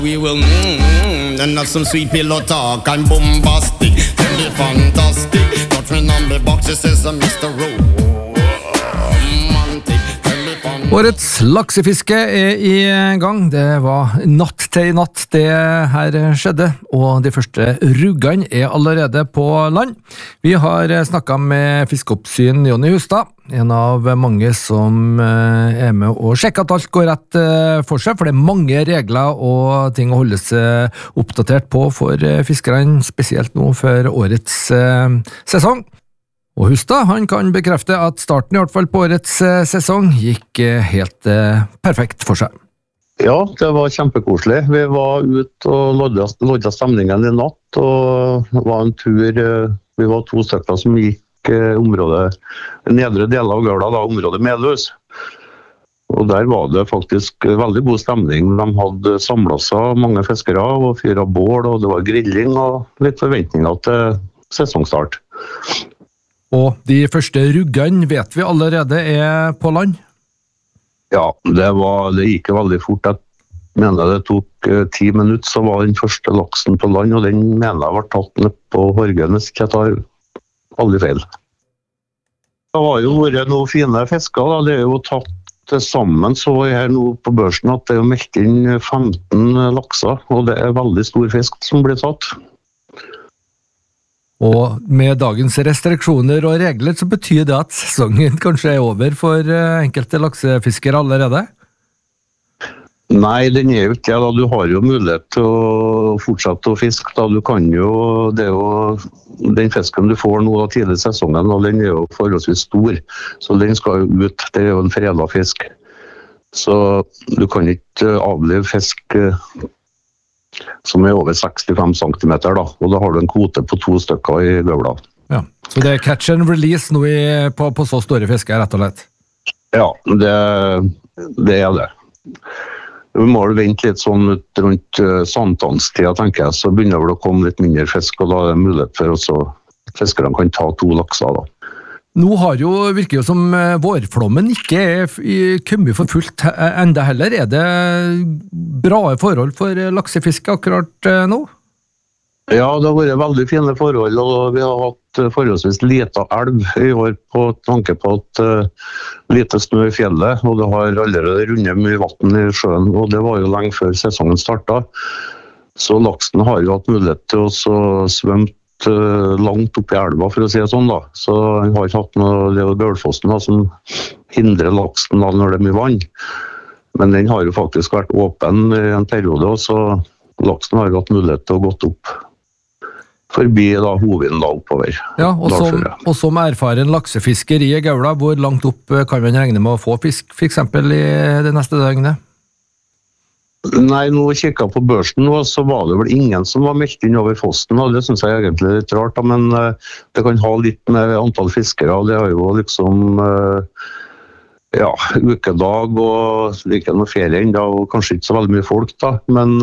We will and have some sweet pillow talk and bombastic. Tell me fantastic. Don't remember boxes says Mr. Romantic. Årets laksefiske i gang. Det var natt til i natt det her skjedde, og de første ruggene allerede på land. Vi har snakket med fiskeoppsyn Jonny Hustad, en av mange som med og sjekker at alt går rett for seg, for det mange regler og ting å holde seg oppdatert på for fiskerne, spesielt nå for årets sesong. Og Hustad, han kan bekrefte at starten i hvert fall på årets sesong gikk helt perfekt for seg. Ja, det var kjempekoselig. Vi var ute og lodda stemningen i natt, og det var en tur, vi var 2 stykker som gikk området, nedre del av Gaula, da, området Melhus. Og der var det faktisk veldig god stemning. De hadde samlet seg mange fiskere og fyret bål, og det var grilling og litt forventninger til sesongstart. Og de første ruggene vet vi allerede på land? Ja, det gikk veldig fort. Jeg mener det tok 10 minutter, så var den første laksen på land, og den mener jeg var tatt ned på Horgenes. Jeg tar aldri feil. Det har jo vært noen fine fisker, da. Det jo tatt sammen, så jeg her nå på børsen at det meldt inn 15 lakser, og det veldig stor fisk som blir tatt. Og med dagens restriksjoner og regler så betyr det at sesongen kanskje over for enkelte laksefiskere allerede? Nei, den jo ikke det. Da. Du har jo mulighet til å fortsette å fiske. Da. Du kan jo, det jo den fisken du får nå da, tidlig i sesongen, og den jo forholdsvis stor. Så den skal jo ut. Det jo en fredet fisk. Så du kan ikke avlive fisk som over 65 cm, da. Og da har du en kvote på 2 stykker i Gaula. Ja, så det catch and release nå på så store fisker, rett og slett? Ja, det det. Vi må vente litt sånn ut rundt sankthanstida, tenker jeg, så begynner det å komme litt mindre fisk, og da det mulighet for også fiskerne kan ta 2 lakser, da. Nå virker jo som vårflommen ikke kommet for fullt enda heller. Det bra forhold for laksefiske akkurat nå? Ja, det har vært veldig fine forhold, og vi har hatt forholdsvis lite elv i år på tanke på at lite snø i fjellet, og det har allerede rundet mye vann i sjøen, og det var jo lenge før sesongen startet. Så laksen har jo hatt mulighet til å svømme langt opp i elva, for å si det sånn da. Så han har ikke hatt noe, det Gølfossen da, som hindrer laksen da, når det mye vann. Men den har jo faktisk vært åpen i en periode, så laksen har jo hatt mulighet til å gått opp forbi da, hoviden da, oppover. Ja, og som erfaren laksefisker i Gaula, hvor langt opp kan man regne med å få fisk, for eksempel i det neste døgnet? Nei, nå kikket jeg på børsen nå, så var det vel ingen som var meldt inn over fossen, og det synes jeg egentlig er litt rart, da, men det kan ha litt med antall fiskere, og det er jo liksom ukedag og ikke noe ferie enda, og kanskje ikke så veldig mye folk da, men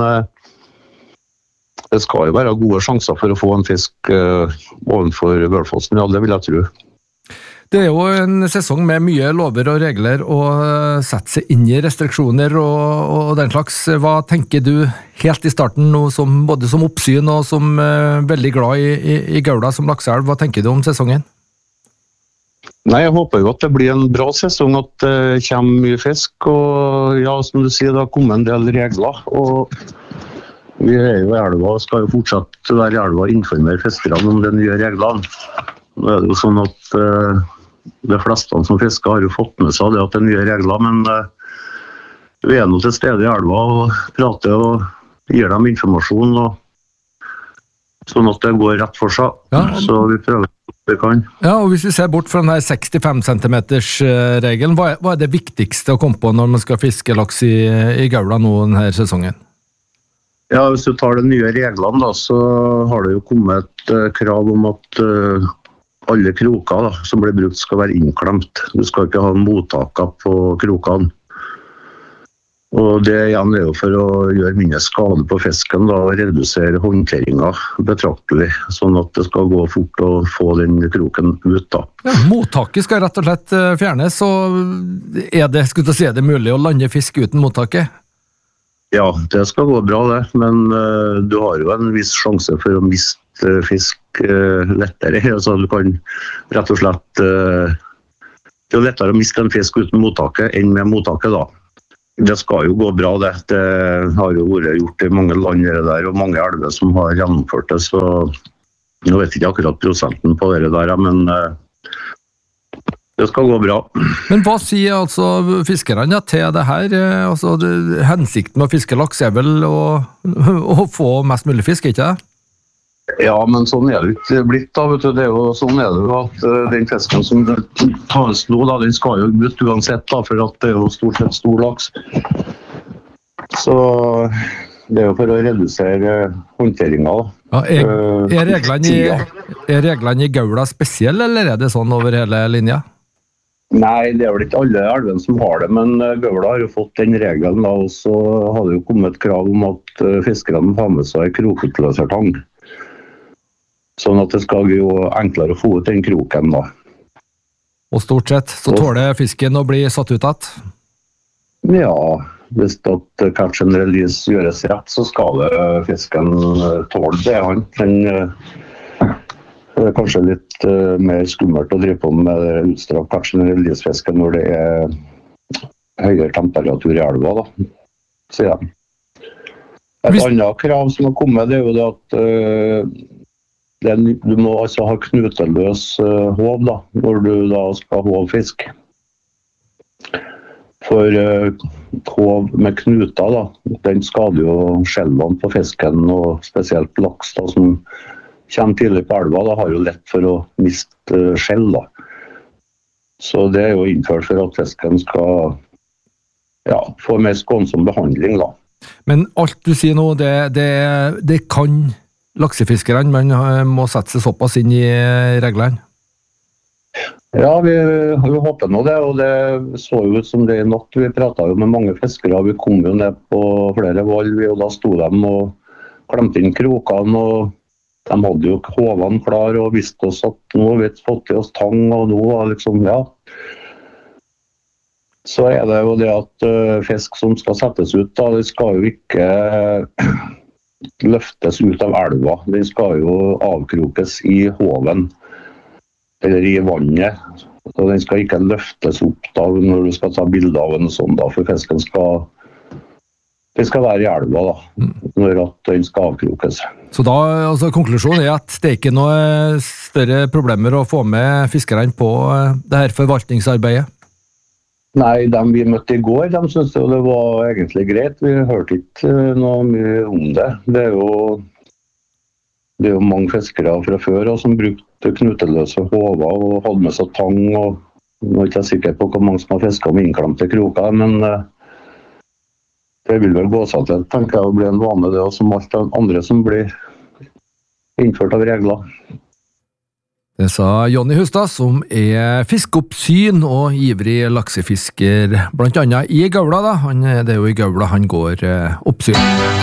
det skal jo være gode sjanser for å få en fisk ovenfor Gølfossen, ja, det vil jeg tro. Det jo en sesong med mye lover og regler å sette seg inn i restriksjoner og den slags. Hva tenker du helt i starten nå, både som oppsyn og som veldig glad i Gaula som lakseelv? Hva tenker du om sesongen? Nei, jeg håper jo at det blir en bra sesong, at det kommer mye fisk, og ja, som du sier, det har kommet en del regler, og vi jo i elva og skal jo fortsatt være i elva og informere fiskerne om de nye reglene. Nå det jo sånn at de fleste som fisker har jo fått med seg det at det nye regler, men vi nå til stede i elva og prater og gir dem informasjon, og sånn at det går rett for seg. Ja. Så vi prøver det kan. Ja, og hvis vi ser bort fra denne 65 cm-regelen, hva det viktigste å komme på når man skal fiske laks i Gaula nå denne sesongen? Ja, hvis du tar de nye reglene da, så har det jo kommet et krav om at alle kroker da, som blir brukt skal være innklemt. Du skal ikke ha mottaker på krokene. Og det igjen jo for å gjøre mindre skade på fisken da, og redusere håndteringen betraktelig, sånn at det skal gå fort å få den kroken ut da. Ja, mottaket skal rett og slett fjernes, så det, skulle du si, det mulig å lande fisk uten mottaket? Ja, det skal gå bra det, men du har jo en viss sjanse for å miste fisk lettere. Altså, du kan rett og slett... det er jo lettere å miste en fisk uten mottaket enn med mottaket da. Det skal jo gå bra det. Det har jo vært gjort i mange land der, og mange elver som har gjennomført det, så nå vet jeg ikke akkurat prosenten på det der, men det skal gå bra. Men hva sier altså fiskerne til det her? Altså, hensikten med å fiske laks er vel å få mest mulig fisk, ikke det? Ja, men sånn er det ikke blitt da, vet du. Det er jo sånn er det jo at den fisken som tas nå, da, den skal jo ut uansett da, for at det er jo stort sett stor laks. Så det er jo for å redusere håndteringen da. Ja, er reglene i Gaula spesielle, eller er det sånn over hele linja? Nei, det er vel ikke alle elven som har det, men Gaula har jo fått den regelen da, og så har det jo kommet et krav om at fiskerne har med seg krokutløsertang. Sånn at det skal jo enklere å få ut den kroken da. Og stort sett så tåler fisken å bli satt ut at? Ja, hvis at catch and release gjøres rett, så skal det fisken tåle det. Det er kanskje litt mer skummelt å drive på med utstrakt catch and release-fisken når det er høyere temperatur i elva da, sier jeg. Et annet krav som har kommet, det er jo det at du må altså ha knuteløs håv da, når du da skal håve fisk. For håv med knuter da, den skader jo skjellene på fisken, og spesielt laks da, som kommer tidlig på elva, da har jo lett for å miste skjell da. Så det er jo innført for at fisken skal få mer skånsom behandling da. Men alt du sier nå, det kan laksefiskerne, men må sette seg såpass inn i reglene? Ja, vi håper nå det, og det så jo ut som det i natt. Vi pratet jo med mange fiskere, vi kom jo ned på flere valg, og da sto de og klemte inn krokene, og de hadde jo håvene klar og visste oss at nå har vi fått i oss tang, og nå liksom, ja. Så er det jo det at fisk som skal settes ut, da, det skal jo ikke løftes ut av elva. Den skal jo avkrokes i håven, eller i vannet. Så den skal ikke løftes opp da, når du skal ta bilder av en sånn, da, for fisken skal være i elva da, når den skal avkrokes. Så da, altså konklusjonen er at det er ikke noe større problemer å få med fiskerne på det her forvaltningsarbeidet? Nei, dem vi møtte i går, de synes det var egentlig greit. Vi hørte ikke noe mye om det. Det er jo mange fiskere fra før som brukte knuteløse håver og hadde med seg tang, og nå er jeg ikke sikker på hvor mange som har fisket med innklemte kroker, men det vil vel gå seg til, tenker jeg, å bli en vane det, og som alt andre som blir innført av regler. Det sa Jonny Hustad, som er fiskeoppsyn og ivrig laksefisker, blant annet i Gaula da. Det er jo i Gaula han går oppsyn.